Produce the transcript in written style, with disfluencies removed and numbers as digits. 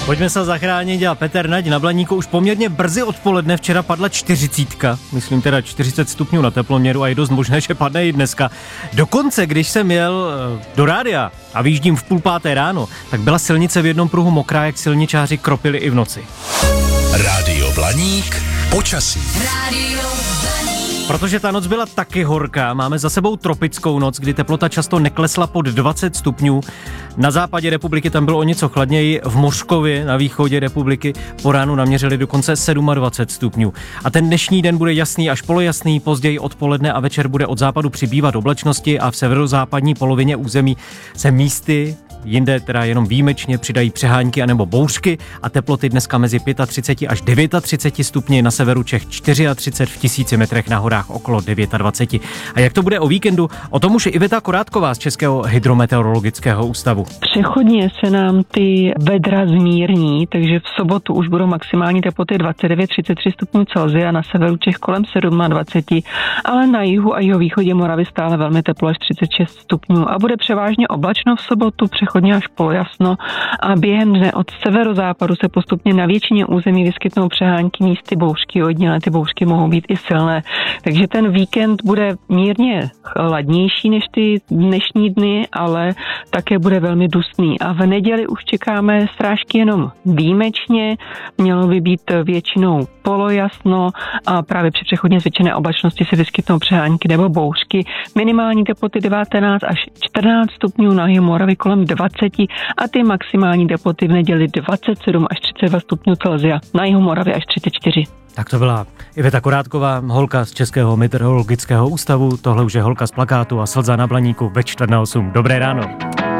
Pojďme se zachránit a Petr Naď na Blaníku už poměrně brzy odpoledne, včera padla 40, myslím teda 40 stupňů na teploměru a je dost možné, že padne i dneska. Dokonce, když jsem jel do rádia a vyjíždím v 4:30 ráno, tak byla silnice v jednom pruhu mokrá, jak silničáři kropili i v noci. Rádio Blaník, počasí. Protože ta noc byla taky horká, máme za sebou tropickou noc, kdy teplota často neklesla pod 20 stupňů. Na západě republiky tam bylo o něco chladněji, v Mořkově na východě republiky po ránu naměřili dokonce 27 stupňů. A ten dnešní den bude jasný až polojasný, později odpoledne a večer bude od západu přibývat oblačnosti a v severozápadní polovině území se místy, jinde teda jenom výjimečně přidají přehánky anebo bouřky a teploty dneska mezi 35 až 39 stupni, na severu Čech 34, v 1000 metrech na horách okolo 29. A jak to bude o víkendu? O tom už Iveta Korátková z Českého hydrometeorologického ústavu. Přechodně se nám ty vedra zmírní, takže v sobotu už budou maximální teploty 29-33 stupňů Celsia, na severu Čech kolem 27, ale na jihu a jihovýchodě Moravy stále velmi teplo až 36 stupňů a bude převážně oblačno v sobotu, přechodně až polojasno a během dne od severozápadu se postupně na většině území vyskytnou přehánky, místy bouřky hodně, ale ty bouřky mohou být i silné. Takže ten víkend bude mírně chladnější než ty dnešní dny, ale také bude velmi dusný. A v neděli už čekáme srážky jenom výjimečně, mělo by být většinou polojasno a právě při přechodně zvětšené oblačnosti se vyskytnou přehánky nebo bouřky. Minimální teploty 19 až 14 stupňů, na jihu Moravy kolem 20 a ty maximální teploty v neděli 27 až 32 stupňů Celsia, na jihu Moravy až 34. Tak to byla Iveta Korátková, holka z Českého meteorologického ústavu. Tohle už je holka z plakátu a slza na Blaníku ve 7:45. Dobré ráno.